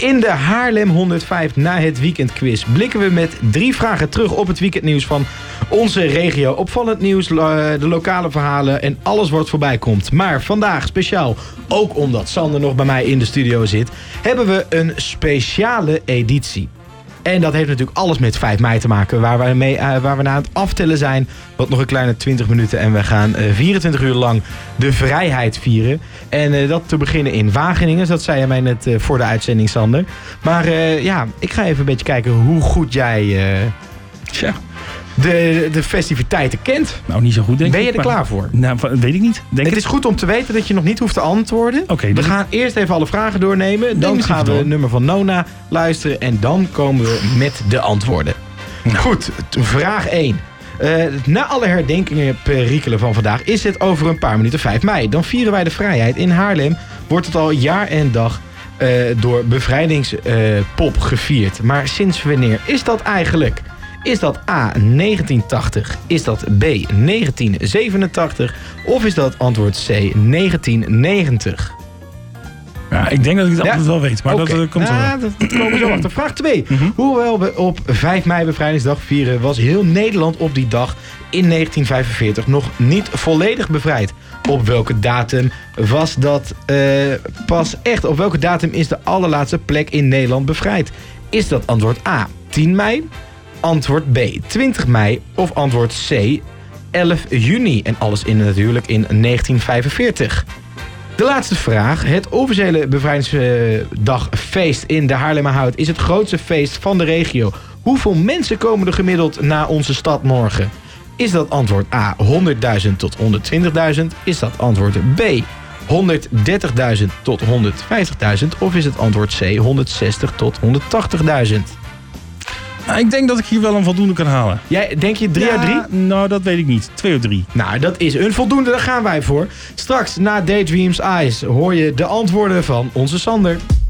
In de Haarlem 105 na het weekendquiz blikken we met 3 vragen terug op het weekendnieuws van onze regio. Opvallend nieuws, de lokale verhalen en alles wat voorbij komt. Maar vandaag speciaal, ook omdat Sander nog bij mij in de studio zit, hebben we een speciale editie. En dat heeft natuurlijk alles met 5 mei te maken, waar we naar het aftellen zijn. Wat nog een kleine 20 minuten en we gaan 24 uur lang de vrijheid vieren. En dat te beginnen in Wageningen, dat zei je mij net voor de uitzending, Sander. Maar ik ga even een beetje kijken hoe goed jij de festiviteiten kent. Nou, niet zo goed, denk ik. Ben je er klaar voor? Nou, weet ik niet. Het is goed om te weten dat je nog niet hoeft te antwoorden. We gaan eerst even alle vragen doornemen. Dan gaan we het nummer van Nona luisteren. En dan komen we met de antwoorden. Nou. Goed, vraag 1. Na alle herdenkingen perikelen van vandaag is het over een paar minuten 5 mei. Dan vieren wij de vrijheid. In Haarlem wordt het al jaar en dag door bevrijdingspop gevierd. Maar sinds wanneer is dat eigenlijk? Is dat A, 1980? Is dat B, 1987? Of is dat antwoord C, 1990? Ja, ik denk dat ik het antwoord wel weet, maar dat komt zo. Dat komen we zo achter. Vraag 2. Hoewel we op 5 mei bevrijdingsdag vieren, was heel Nederland op die dag in 1945 nog niet volledig bevrijd. Op welke datum was dat pas echt? Op welke datum is de allerlaatste plek in Nederland bevrijd? Is dat antwoord A, 10 mei? Antwoord B, 20 mei of antwoord C, 11 juni. En alles natuurlijk in 1945. De laatste vraag. Het officiële bevrijdingsdagfeest in de Haarlemmerhout is het grootste feest van de regio. Hoeveel mensen komen er gemiddeld naar onze stad morgen? Is dat antwoord A, 100.000 tot 120.000? Is dat antwoord B, 130.000 tot 150.000? Of is het antwoord C, 160 tot 180.000? Ik denk dat ik hier wel een voldoende kan halen. Denk je 3 uit 3? Nou, dat weet ik niet. 2 uit 3. Nou, dat is een voldoende. Daar gaan wij voor. Straks na Daydreams Eyes hoor je de antwoorden van onze Sander.